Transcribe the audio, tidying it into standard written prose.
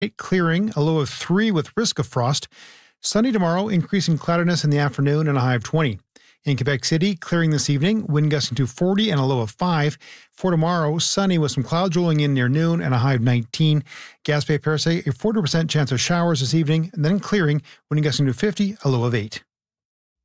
Clearing, a low of 3 with risk of frost. Sunny tomorrow, increasing cloudiness in the afternoon and a high of 20. In Quebec City, clearing this evening, wind gusting to 40 and a low of 5. For tomorrow, sunny with some clouds rolling in near noon and a high of 19. Gaspé Percé, a 40% chance of showers this evening, and then clearing, wind gusting to 50, a low of 8.